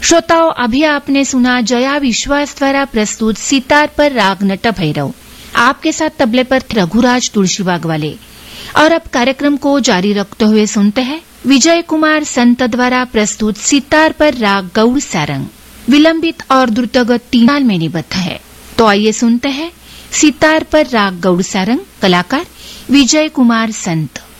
श्रोताओं, अभी आपने सुना जया विश्वास द्वारा प्रस्तुत सितार पर राग नट भैरव। आपके साथ तबले पर रघुराज तुलसीबाग वाले। और अब कार्यक्रम को जारी रखते हुए सुनते हैं विजय कुमार संत द्वारा प्रस्तुत सितार पर राग गौड़ सारंग। विलंबित और द्रुतगत 3 ताल में निबद्ध है। तो आइए सुनते हैं सितार पर राग गौड़ सारंग। कलाकार विजय कुमार संत।